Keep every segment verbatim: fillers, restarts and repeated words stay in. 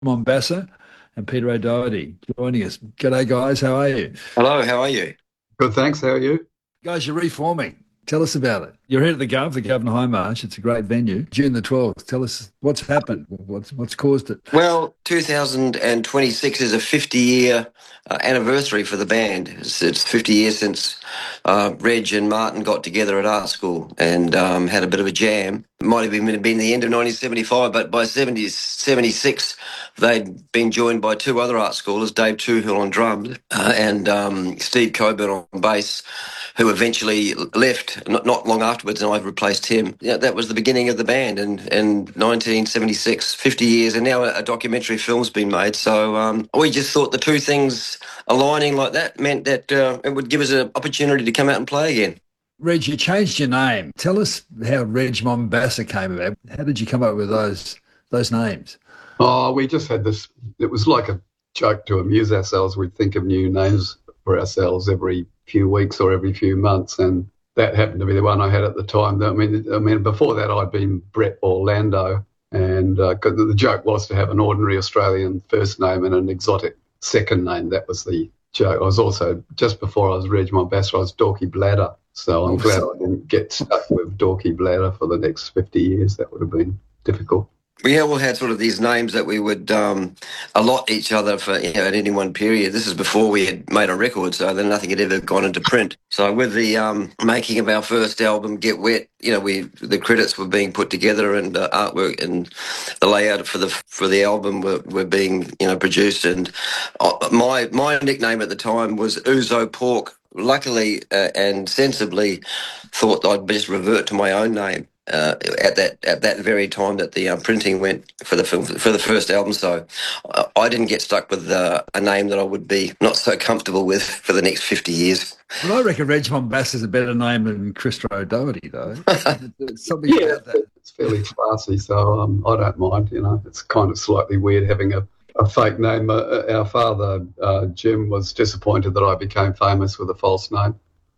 Mombasa and Peter O'Doherty joining us. G'day, guys. How are you? Hello, how are you? Good, thanks. How are you? Guys, you're reforming. Tell us about it. You're here at the Gov, the Governor High March. It's a great venue. June the twelfth. Tell us what's happened, what's what's caused it. Well, two thousand twenty-six is a fifty year uh, anniversary for the band. It's, it's fifty years since uh, Reg and Martin got together at art school and um, had a bit of a jam. It might have been, been the end of nineteen seventy-five, but by seventy seventy-six, they'd been joined by two other art schoolers, Dave Toohill on drums uh, and um, Steve Coburn on bass, who eventually left not, not long afterwards, and I replaced him. Yeah, that was the beginning of the band in, in nineteen seventy-six, fifty years, and now a, a documentary film's been made. So um, we just thought the two things aligning like that meant that uh, it would give us an opportunity to come out and play again. Reg, you changed your name. Tell us how Reg Mombasa came about. How did you come up with those those names? Oh, we just had this. It was like a joke to amuse ourselves. We'd think of new names for ourselves every few weeks or every few months, and that happened to be the one I had at the time. I mean, I mean, before that, I'd been Brett Orlando, and uh, 'cause the joke was to have an ordinary Australian first name and an exotic second name. That was the joke. I was also, just before I was Reg Mombasa, I was Dorky Bladder. So I'm glad I didn't get stuck with Dorky Bladder for the next fifty years. That would have been difficult. We all had sort of these names that we would um, allot each other for, you know, at any one period. This is before we had made a record, so then nothing had ever gone into print. So with the um, making of our first album, Get Wet, you know, we the credits were being put together and uh, artwork and the layout for the for the album were, were being, you know, produced. And uh, my my nickname at the time was Uzo Pork. Luckily uh, and sensibly, thought I'd just revert to my own name. Uh, at that at that very time that the uh, printing went for the film for the first album, so uh, I didn't get stuck with uh, a name that I would be not so comfortable with for the next fifty years. Well, I reckon Reg Mombasa is a better name than Christopher O'Doherty, though. There's something Yeah, about that. it's fairly classy, so um, I don't mind. You know, it's kind of slightly weird having a, a fake name. Uh, our father, uh, Jim, was disappointed that I became famous with a false name.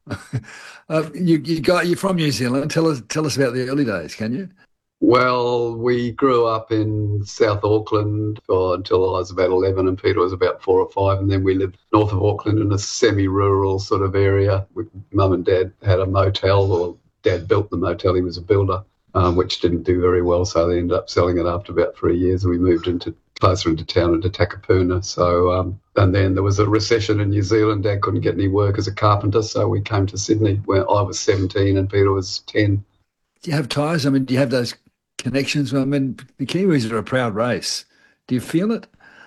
Uh, you you got you're from New Zealand. Tell us tell us about the early days, can you? Well, we grew up in South Auckland for, until I was about eleven and Peter was about four or five, and then we lived north of Auckland in a semi-rural sort of area. We, Mum and Dad had a motel, or Dad built the motel. He was a builder, um, which didn't do very well, so they ended up selling it after about three years, and we moved into closer into town, into Takapuna. So, um, and then there was a recession in New Zealand. Dad couldn't get any work as a carpenter, so we came to Sydney, where I was seventeen and Peter was ten. Do you have ties? I mean, do you have those connections? I mean, the Kiwis are a proud race. Do you feel it?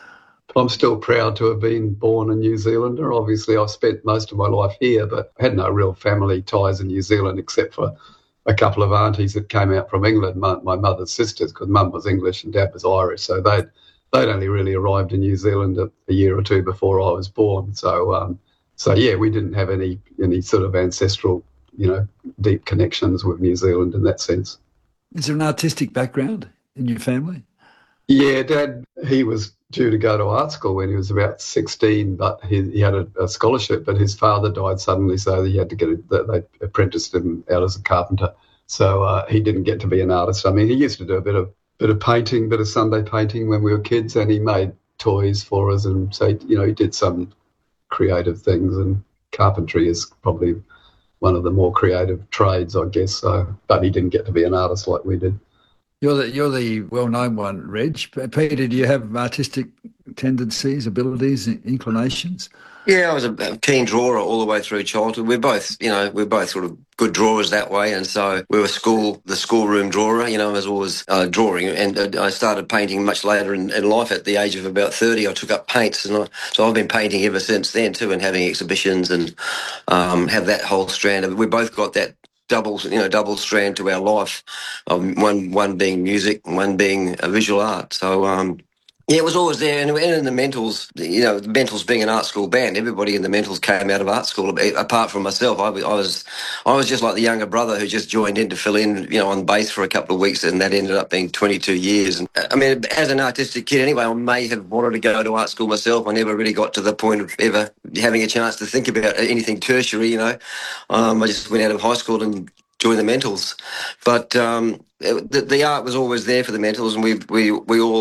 I'm still proud to have been born a New Zealander. Obviously, I've spent most of my life here, but I had no real family ties in New Zealand except for a couple of aunties that came out from England, my, my mother's sisters, because Mum was English and Dad was Irish. So they'd, they'd only really arrived in New Zealand a, a year or two before I was born. So, um, so yeah, we didn't have any any sort of ancestral, you know, deep connections with New Zealand in that sense. Is there an artistic background in your family? Yeah, Dad, he was due to go to art school when he was about sixteen, but he, he had a, a scholarship, but his father died suddenly, so he had to get a, they apprenticed him out as a carpenter. So uh, he didn't get to be an artist. I mean, he used to do a bit of bit of painting, bit of Sunday painting when we were kids, and he made toys for us, and so, you know, he did some creative things, and carpentry is probably one of the more creative trades, I guess. So, but he didn't get to be an artist like we did. You're the you're the well-known one, Reg. P- Peter, do you have artistic tendencies, abilities, inclinations? Yeah, I was a keen drawer all the way through childhood. We're both, you know, we're both sort of good drawers that way, and so we were school, the schoolroom drawer. You know, I was always uh, drawing, and uh, I started painting much later in, in life. At the age of about thirty, I took up paints, and I, so I've been painting ever since then too, and having exhibitions and um, have that whole strand of it. We both got that double, you know, double strand to our life, um, one one being music, and one being a visual art. So. Um, Yeah, it was always there, and in the Mentals, you know, the Mentals being an art school band, everybody in the Mentals came out of art school. Apart from myself, I, was- I was, I was just like the younger brother who just joined in to fill in, you know, on bass for a couple of weeks, and that ended up being twenty-two years. And I mean, as an artistic kid, anyway, I may have wanted to go to art school myself. I never really got to the point of ever having a chance to think about anything tertiary. You know, um, I just went out of high school and joined the Mentals, but um, the, the art was always there for the Mentals, and we we we all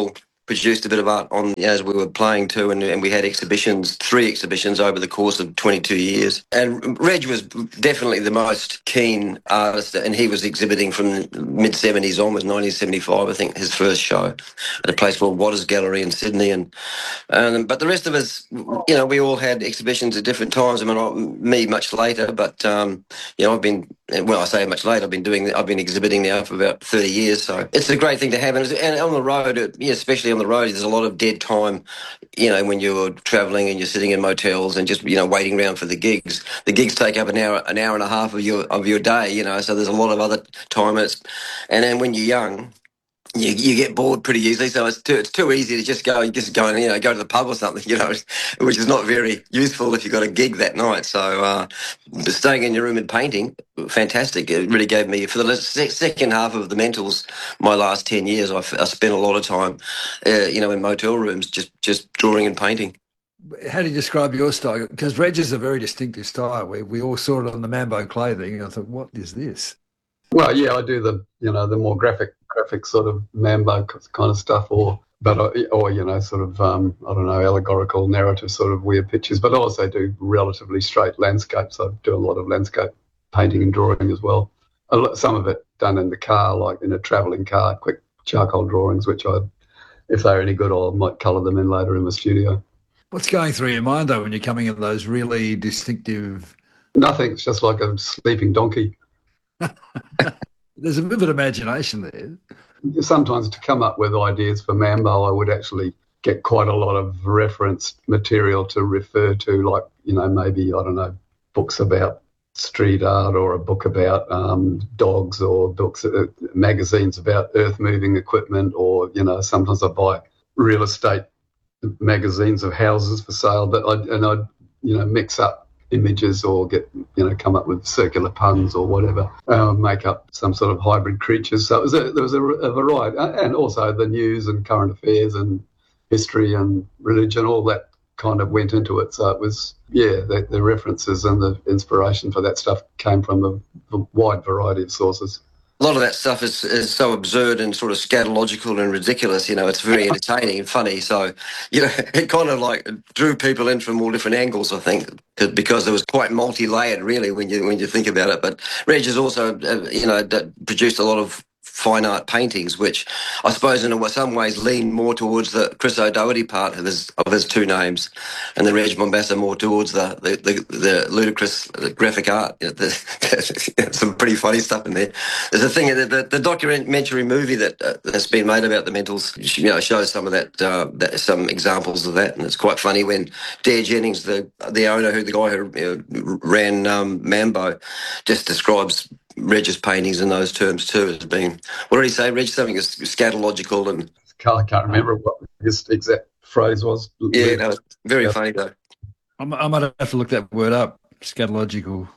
produced a bit of art on you know, as we were playing too, and, and we had exhibitions, three exhibitions over the course of twenty-two years. And Reg was definitely the most keen artist, and he was exhibiting from the mid seventies onwards, nineteen seventy-five, I think, his first show at a place called Waters Gallery in Sydney. And um, but the rest of us, you know, we all had exhibitions at different times. I mean, I, me much later, but um, you know, I've been well, I say much later. I've been doing, I've been exhibiting now for about thirty years. So it's a great thing to have, and, and on the road, it, yeah, especially on the road, there's a lot of dead time. You know, when you're travelling and you're sitting in motels and just you know waiting around for the gigs. The gigs take up an hour, an hour and a half of your of your day. You know, so there's a lot of other time. And, it's, and then when you're young, You, you get bored pretty easily, so it's too, it's too easy to just go, just go and you know go to the pub or something, you know, which is not very useful if you've got a gig that night. So uh, staying in your room and painting, fantastic. It really gave me for the second half of the Mentals, my last ten years, I, I spent a lot of time, uh, you know, in motel rooms, just just drawing and painting. How do you describe your style? Because Reg is a very distinctive style. We we all saw it on the Mambo clothing, and I thought, what is this? Well, yeah, I do the you know the more graphic. graphic sort of Mambo kind of stuff, or but I, or you know sort of um, I don't know allegorical narrative sort of weird pictures. But I also do relatively straight landscapes. I do a lot of landscape painting and drawing as well. A lot, some of it done in the car, like in a travelling car, quick charcoal drawings, which I, if they're any good, I might colour them in later in the studio. What's going through your mind though when you're coming in those really distinctive? Nothing. It's just like a sleeping donkey. There's a vivid imagination there. Sometimes to come up with ideas for Mambo, I would actually get quite a lot of reference material to refer to, like, you know, maybe, I don't know, books about street art or a book about um, dogs or books, uh, magazines about earth-moving equipment, or, you know, sometimes I buy real estate magazines of houses for sale, but I, and I'd, you know, mix up images or get, you know, come up with circular puns or whatever, uh, make up some sort of hybrid creatures. So it was a, there was a, a variety, and also the news and current affairs and history and religion, all that kind of went into it. So it was, yeah, the, the references and the inspiration for that stuff came from a, a wide variety of sources. A lot of that stuff is, is so absurd and sort of scatological and ridiculous, you know, it's very entertaining and funny. So, you know, it kind of like drew people in from all different angles, I think, because it was quite multi-layered, really, when you when you think about it. But Reg has also, uh, you know, produced a lot of fine art paintings, which I suppose in some ways lean more towards the Chris O'Doherty part of his of his two names, and the Reg Mombassa more towards the the, the, the ludicrous graphic art. Some pretty funny stuff in there. There's a thing, the, the, the documentary movie that uh, has been made about the Mentals, you know, shows some of that, uh, that, some examples of that, and it's quite funny when Dare Jennings, the the owner, who the guy who uh, ran um, Mambo, just describes Reg's paintings in those terms too as being, what did he say, Reg? Something is scatological and... I can't remember what his exact phrase was. Yeah, no, very yeah. funny though. I might have to look that word up, scatological.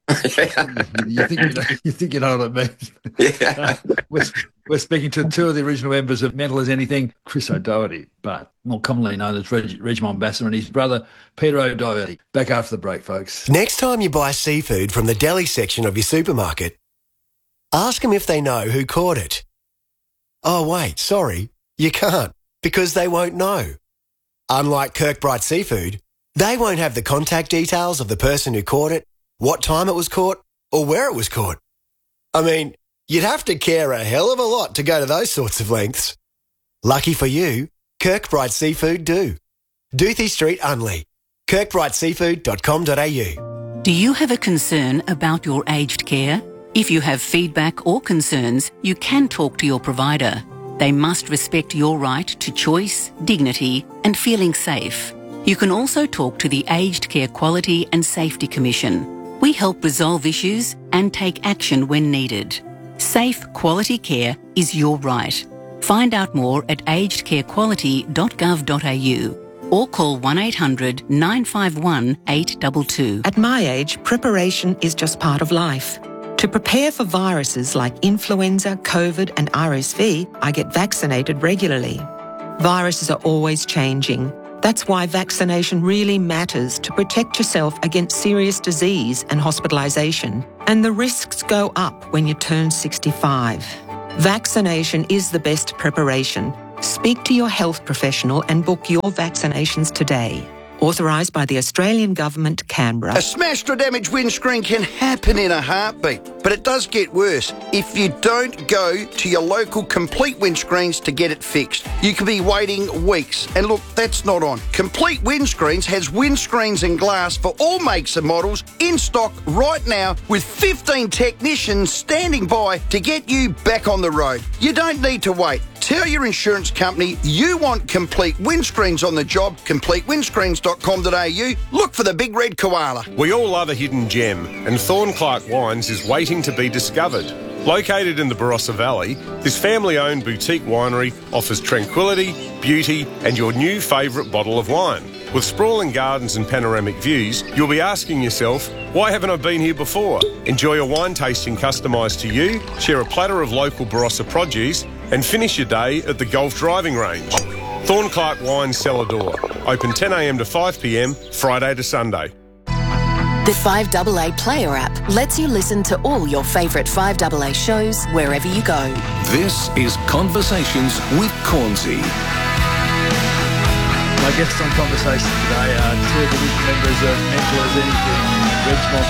you, think you, know, you think you know what it means. Yeah. uh, we're, we're speaking to two of the original members of Mental as Anything, Chris O'Doherty, but more commonly known as Reg, Reg Mombassa, and his brother, Peter O'Doherty. Back after the break, folks. Next time you buy seafood from the deli section of your supermarket, ask them if they know who caught it. Oh, wait, sorry, you can't, because they won't know. Unlike Kirkbride Seafood, they won't have the contact details of the person who caught it, what time it was caught, or where it was caught. I mean, you'd have to care a hell of a lot to go to those sorts of lengths. Lucky for you, Kirkbride Seafood do. Doothie Street, Unley. kirkbride seafood dot com dot a u. Do you have a concern about your aged care? If you have feedback or concerns, you can talk to your provider. They must respect your right to choice, dignity, and feeling safe. You can also talk to the Aged Care Quality and Safety Commission. We help resolve issues and take action when needed. Safe, quality care is your right. Find out more at aged care quality dot gov dot a u or call one eight hundred nine five one eight two two. At my age, preparation is just part of life. To prepare for viruses like influenza, COVID and R S V, I get vaccinated regularly. Viruses are always changing. That's why vaccination really matters to protect yourself against serious disease and hospitalisation. And the risks go up when you turn sixty-five. Vaccination is the best preparation. Speak to your health professional and book your vaccinations today. Authorised by the Australian Government, Canberra. A smashed or damaged windscreen can happen in a heartbeat, but it does get worse if you don't go to your local Complete Windscreens to get it fixed. You could be waiting weeks, and look, that's not on. Complete Windscreens has windscreens and glass for all makes and models in stock right now with fifteen technicians standing by to get you back on the road. You don't need to wait. Tell your insurance company you want Complete Windscreens on the job, complete windscreens dot com dot a u. Look for the big red koala. We all love a hidden gem, and Thornclark Wines is waiting to be discovered. Located in the Barossa Valley, this family-owned boutique winery offers tranquility, beauty, and your new favourite bottle of wine. With sprawling gardens and panoramic views, you'll be asking yourself, why haven't I been here before? Enjoy a wine tasting customised to you, share a platter of local Barossa produce, and finish your day at the golf driving range. Thornclark Wine Cellar Door. Open ten a m to five p m, Friday to Sunday. The five A A Player app lets you listen to all your favourite five A A shows wherever you go. This is Conversations with Cornsey. My guests on Conversation today are two of the original members of Mental as Anything, Reg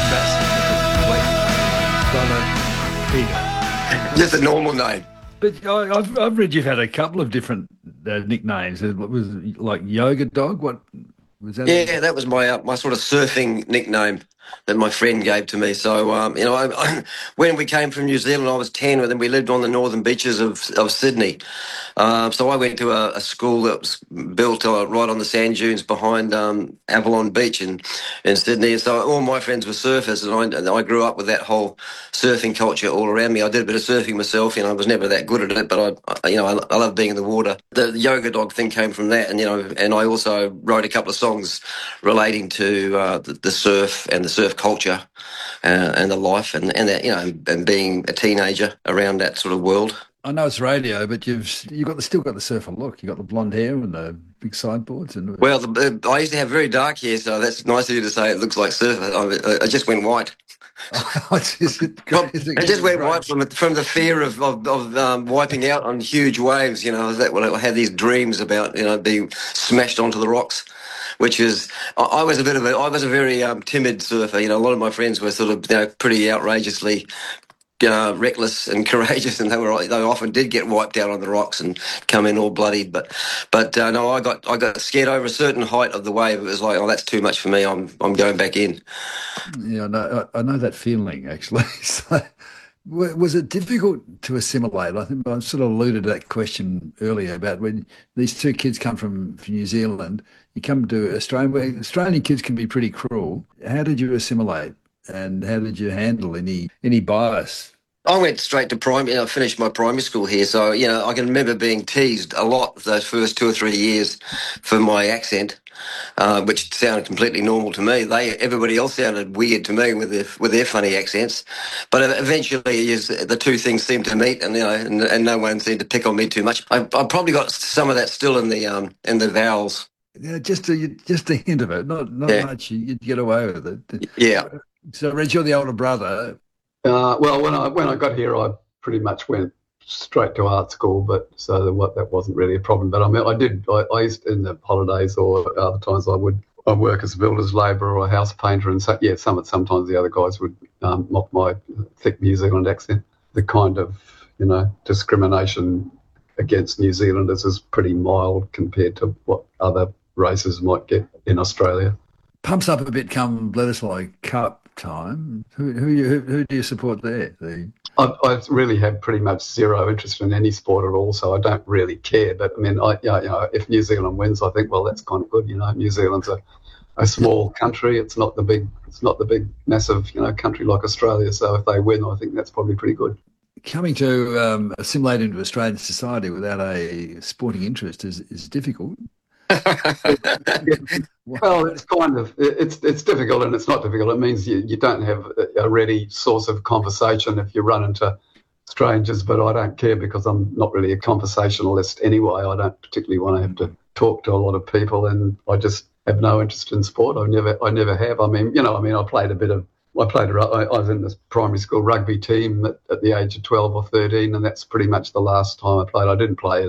Montbassen, brother Peter. Just a normal name. But I, I've, I've read you've had a couple of different uh, nicknames. It was like Yoga Dog. What was that? Yeah, that was my uh, my sort of surfing nickname that my friend gave to me. So, um, you know, I, I, when we came from New Zealand, I was ten, and then we lived on the northern beaches of, of Sydney. Uh, so I went to a, a school that was built uh, right on the sand dunes behind um, Avalon Beach in, in Sydney. So all my friends were surfers, and I, and I grew up with that whole surfing culture all around me. I did a bit of surfing myself. You know, I was never that good at it, but I, I you know, I, I love being in the water. The Yoga Dog thing came from that, and you know, and I also wrote a couple of songs relating to uh, the, the surf and the surf culture uh, and the life, and and that, you know, and being a teenager around that sort of world. I know it's radio, but you've you got the, still got the surfer look. You got the blonde hair and the big sideboards. And well, the, uh, I used to have very dark hair, so that's nice of you to say it looks like surfer. I, I just went white. is it, well, is it I just went right? white from from the fear of of, of um, wiping out on huge waves. You know, that when I had these dreams about, you know, being smashed onto the rocks. Which is, I, I was a bit of a, I was a very um, timid surfer. You know, a lot of my friends were sort of, you know, pretty outrageously uh, reckless and courageous, and they were, they often did get wiped out on the rocks and come in all bloodied. But, but uh, no, I got, I got scared over a certain height of the wave. It was like, oh, that's too much for me. I'm, I'm going back in. Yeah, no, I, I know that feeling actually. So, was it difficult to assimilate? I think I sort of alluded to that question earlier about when these two kids come from, from New Zealand, you come to Australia, where Australian kids can be pretty cruel. How did you assimilate, and how did you handle any any bias? I went straight to primary. You know, I finished my primary school here, so, you know, I can remember being teased a lot those first two or three years for my accent, uh, which sounded completely normal to me. They, everybody else sounded weird to me with their with their funny accents. But eventually, yes, the two things seemed to meet, and you know, and, and no one seemed to pick on me too much. I, I probably got some of that still in the um in the vowels. Yeah, just a just a hint of it, not not yeah. much. You'd get away with it. Yeah. So, Reg, you're the older brother. Uh, well, when I when I got here, I pretty much went straight to art school, but so the, what that wasn't really a problem. But I mean, I did. I, I used in the holidays or other times I would I work as a builder's labourer or a house painter, and so yeah, some sometimes the other guys would um, mock my thick New Zealand accent. The kind of, you know, discrimination against New Zealanders is pretty mild compared to what other races might get in Australia. Pumps up a bit come Bledisloe Cup time. Who who, you, who who do you support there? The... I, I really have pretty much zero interest in any sport at all, so I don't really care. But I mean, I yeah, you know, if New Zealand wins, I think, well, that's kind of good. You know, New Zealand's a, a small country. It's not the big, it's not the big, massive, you know, country like Australia. So if they win, I think that's probably pretty good. Coming to um, assimilate into Australian society without a sporting interest is is difficult. Well, it's kind of it's it's difficult and it's not difficult. It means you, you don't have a ready source of conversation if you run into strangers. But I don't care because I'm not really a conversationalist anyway. I don't particularly want to have to talk to a lot of people, and I just have no interest in sport. I never I never have. I mean, you know, I mean, I played a bit of. I played. I, I was in this primary school rugby team at, at the age of twelve or thirteen, and that's pretty much the last time I played. I didn't play in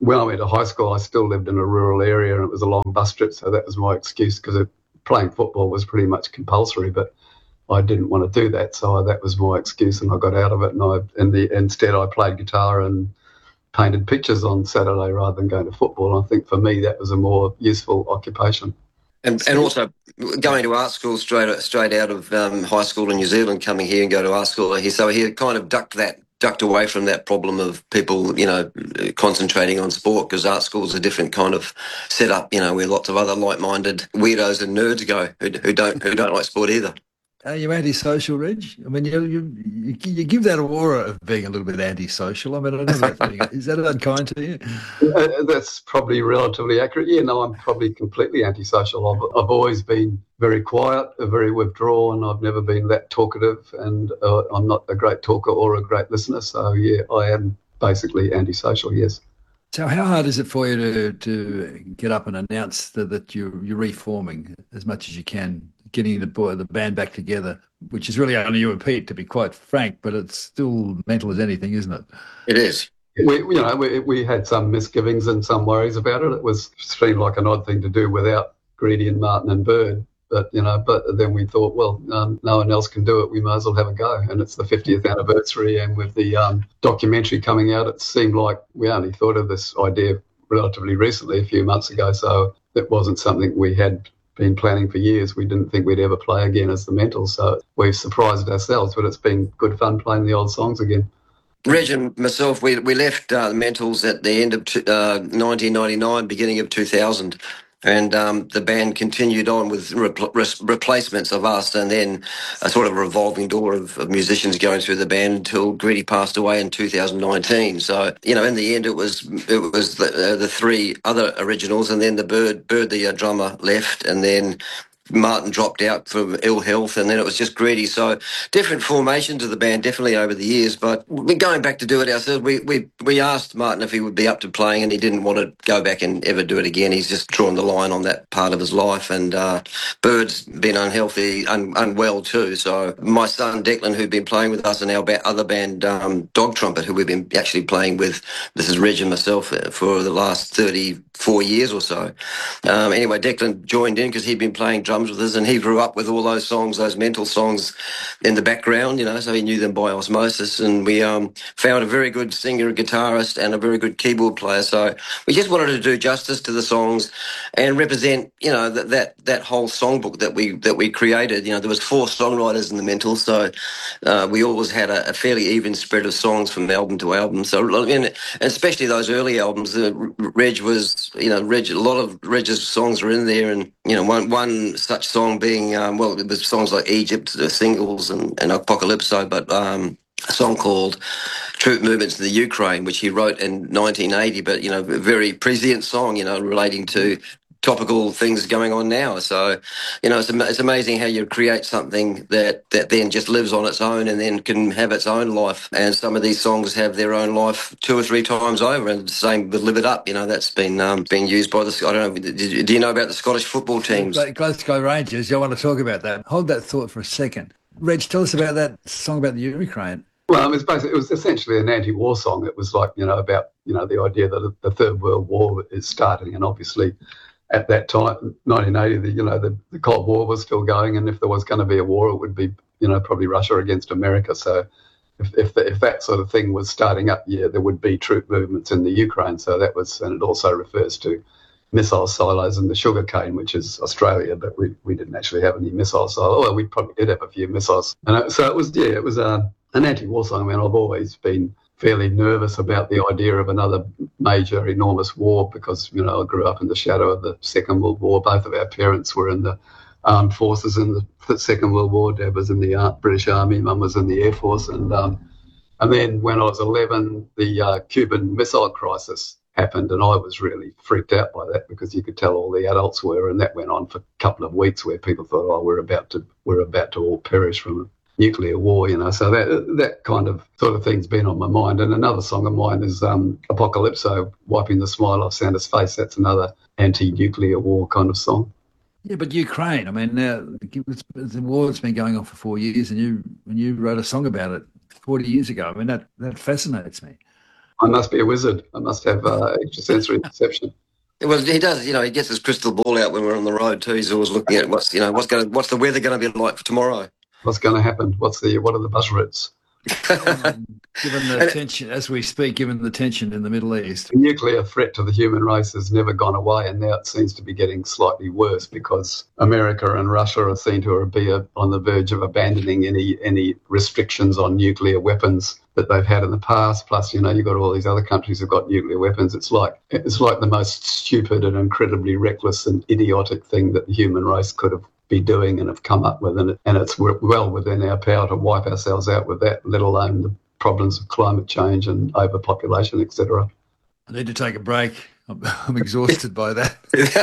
when I went to high school, I still lived in a rural area and it was a long bus trip, so that was my excuse because playing football was pretty much compulsory, but I didn't want to do that, so I, that was my excuse, and I got out of it. And I, in the instead, I played guitar and painted pictures on Saturday rather than going to football. And I think for me, that was a more useful occupation. And, and also going to art school straight straight out of um, high school in New Zealand, coming here and go to art school here. So he kind of ducked that, ducked away from that problem of people, you know, concentrating on sport, because art school is a different kind of setup, you know, where lots of other like-minded weirdos and nerds go who, who don't who don't like sport either. Are you antisocial, Reg? I mean, you, you you give that aura of being a little bit antisocial. I mean, I don't know that, is that unkind to you? Uh, that's probably relatively accurate. Yeah, no, I'm probably completely antisocial. I've, I've always been very quiet, very withdrawn. I've never been that talkative, and uh, I'm not a great talker or a great listener. So, yeah, I am basically antisocial, yes. So how hard is it for you to, to get up and announce that, that you're, you're reforming as much as you can, getting the boy, the band back together, which is really only you and Pete, to be quite frank, but it's still mental as anything, isn't it? It is. We, you know, we, we had some misgivings and some worries about it. It was seemed like an odd thing to do without Greedy and Martin and Bird. But, you know, but then we thought, well, um, no one else can do it. We might as well have a go. And it's the fiftieth anniversary. And with the um, documentary coming out, it seemed like we only thought of this idea relatively recently, a few months ago. So it wasn't something we had been planning for years. We didn't think we'd ever play again as the Mentals. So we've surprised ourselves, but it's been good fun playing the old songs again. Reg and myself, we we left uh, the Mentals at the end of t- uh, nineteen ninety-nine, beginning of two thousand. And um, the band continued on with repl- re- replacements of us, and then a sort of revolving door of, of musicians going through the band until Greedy passed away in two thousand nineteen. So, you know, in the end, it was it was the, uh, the three other originals, and then the Bird, Bird the uh, drummer, left, and then Martin dropped out from ill health, and then it was just Greedy. So different formations of the band, definitely over the years. But we're going back to do it ourselves. We we we asked Martin if he would be up to playing, and he didn't want to go back and ever do it again. He's just drawn the line on that part of his life. And uh, Bird's been unhealthy, un- unwell too. So my son Declan, who'd been playing with us, and our ba- other band, um, Dog Trumpet, who we've been actually playing with, this is Reg and myself, for the last thirty-four years or so. Um, anyway, Declan joined in because he'd been playing drums with us, and he grew up with all those songs, those Mental songs in the background, you know, so he knew them by osmosis. And we um, found a very good singer, a guitarist, and a very good keyboard player. So we just wanted to do justice to the songs and represent, you know, that that, that whole songbook that we that we created. You know, there was four songwriters in the Mental, so uh, we always had a, a fairly even spread of songs from album to album. So, and especially those early albums, uh, Reg was, you know, Reg, a lot of Reg's songs were in there, and you know, one one such song being, um, well, it was songs like Egypt, the singles, and, and Apocalypso, but um, a song called Troop Movements in the Ukraine, which he wrote in nineteen eighty, but, you know, a very prescient song, you know, relating to topical things going on now. So, you know, it's, it's amazing how you create something that, that then just lives on its own and then can have its own life. And some of these songs have their own life two or three times over. And the same with Live It Up, you know, that's been um, been used by the, I don't know, do, do you know about the Scottish football teams? Glasgow Rangers, I want to talk about that. Hold that thought for a second. Reg, tell us about that song about the Ukraine. Well, it was basically, it was essentially an anti-war song. It was like, you know, about, you know, the idea that the Third World War is starting, and obviously at that time, nineteen eighty, the, you know, the, the Cold War was still going, and if there was going to be a war, it would be, you know, probably Russia against America. So if if, the, if that sort of thing was starting up, yeah, there would be troop movements in the Ukraine. So that was, and it also refers to missile silos in the sugarcane, which is Australia, but we, we didn't actually have any missile silos. Well, we probably did have a few missiles. And it, so it was, yeah, it was uh, an anti-war song. I mean, I've always been fairly nervous about the idea of another major, enormous war because, you know, I grew up in the shadow of the Second World War. Both of our parents were in the armed forces in the Second World War. Dad was in the British Army, Mum was in the Air Force. And um, and then when I was eleven, the uh, Cuban Missile Crisis happened, and I was really freaked out by that because you could tell all the adults were, and that went on for a couple of weeks where people thought, oh, we're about to we're about to all perish from a nuclear war, you know. So that that kind of sort of thing's been on my mind. And another song of mine is um, Apocalypso, Wiping the Smile Off Santa's Face. That's another anti-nuclear war kind of song. Yeah, but Ukraine, I mean, uh, the war's been going on for four years, and you and you wrote a song about it forty years ago. I mean, that, that fascinates me. I must be a wizard. I must have uh, extrasensory perception. Well, he does. You know, he gets his crystal ball out when we're on the road too. He's always looking at what's, you know, what's going, what's the weather going to be like for tomorrow. What's going to happen? What's the what are the bus routes? Um, given the tension, as we speak, given the tension in the Middle East. The nuclear threat to the human race has never gone away, and now it seems to be getting slightly worse because America and Russia are seen to be on the verge of abandoning any any restrictions on nuclear weapons that they've had in the past. Plus, you know, you've got all these other countries who've got nuclear weapons. It's like it's like the most stupid and incredibly reckless and idiotic thing that the human race could have be doing and have come up with, and, it, and it's well within our power to wipe ourselves out with that, let alone the problems of climate change and overpopulation, et cetera. I need to take a break. I'm, I'm exhausted by that.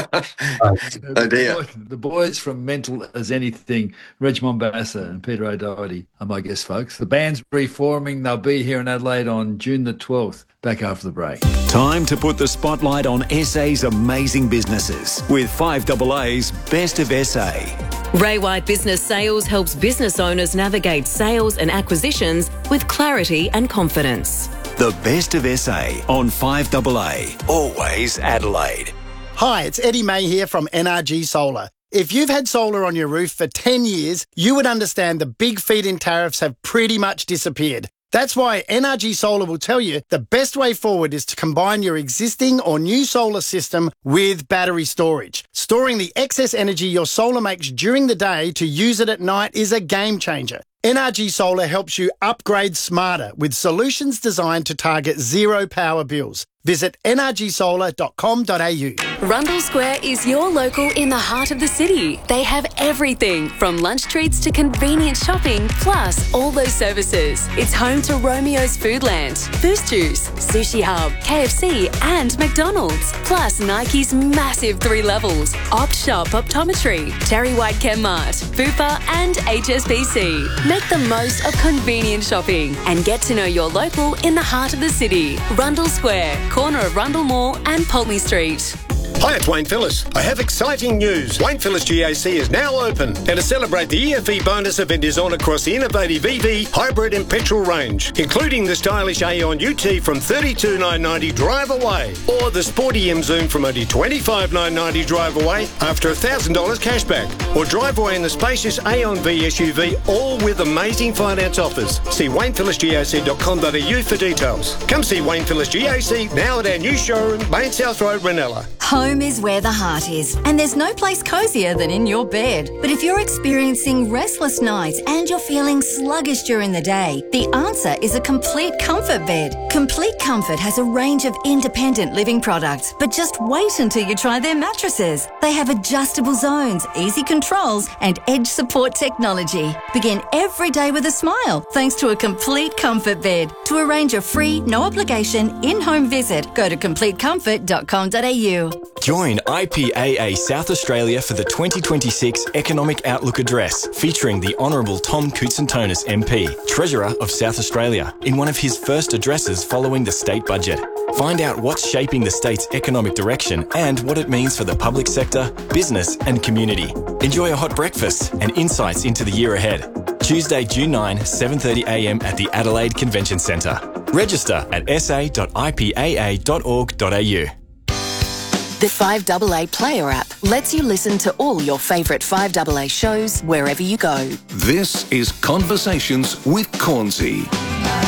Oh, the, dear. boy, the boys from Mental as Anything, Reg Mombassa and Peter O'Doherty are my guest folks. The band's reforming. They'll be here in Adelaide on June the twelfth. Back after the break. Time to put the spotlight on S A's amazing businesses with five A A's Best of S A. Ray White Business Sales helps business owners navigate sales and acquisitions with clarity and confidence. The Best of S A on five A A. Always Adelaide. Hi, it's Eddie May here from N R G Solar. If you've had solar on your roof for ten years, you would understand the big feed-in tariffs have pretty much disappeared. That's why N R G Solar will tell you the best way forward is to combine your existing or new solar system with battery storage. Storing the excess energy your solar makes during the day to use it at night is a game changer. N R G Solar helps you upgrade smarter with solutions designed to target zero power bills. Visit n r g solar dot com dot a u. Rundle Square is your local in the heart of the city. They have everything from lunch treats to convenient shopping, plus all those services. It's home to Romeo's Foodland, Boost Juice, Sushi Hub, K F C and McDonald's. Plus Nike's massive three levels, Opt Shop Optometry, Terry White Chemmart, Bupa and H S B C. Make the most of convenient shopping and get to know your local in the heart of the city. Rundle Square, corner of Rundle Mall and Pulteney Street. Hi, it's Wayne Phillis. I have exciting news. Wayne Phillis G A C is now open. And to celebrate, the E F E bonus event is on across the innovative E V, hybrid and petrol range, including the stylish Aeon U T from thirty-two thousand nine hundred ninety drive away, or the sporty M Zoom from only twenty-five thousand nine hundred ninety drive away after one thousand dollars cashback, or drive away in the spacious Aeon V S U V, all with amazing finance offers. See wayne phillis g a c dot com dot a u for details. Come see Wayne Phillis G A C now at our new showroom, Main South Road, Ranella. Home is where the heart is, and there's no place cozier than in your bed. But if you're experiencing restless nights and you're feeling sluggish during the day, the answer is a Complete Comfort bed. Complete Comfort has a range of independent living products, but just wait until you try their mattresses. They have adjustable zones, easy controls, and edge support technology. Begin every day with a smile thanks to a Complete Comfort bed. To arrange a free, no obligation, in-home visit, go to complete comfort dot com dot a u. Join I P A A South Australia for the twenty twenty-six Economic Outlook Address, featuring the Honourable Tom Koutsantonis M P, Treasurer of South Australia, in one of his first addresses following the state budget. Find out what's shaping the state's economic direction and what it means for the public sector, business and community. Enjoy a hot breakfast and insights into the year ahead. Tuesday, June ninth, seven thirty a m at the Adelaide Convention Centre. Register at s a dot i p a a dot org dot a u. The five A A Player app lets you listen to all your favourite five A A shows wherever you go. This is Conversations with Cornsey.